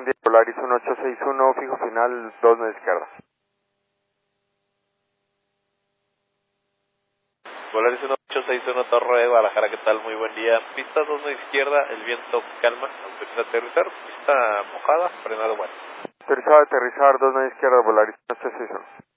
buen día. Polaris 1861, fijo final 2 de izquierda. Polaris 1861, Torre de Guadalajara, ¿qué tal? Muy buen día. Pista 2 de izquierda, el viento calma, autoriza aterrizar. Pista mojada, frenado bueno. Autorizado a aterrizar 2 de izquierda, Polaris 1861.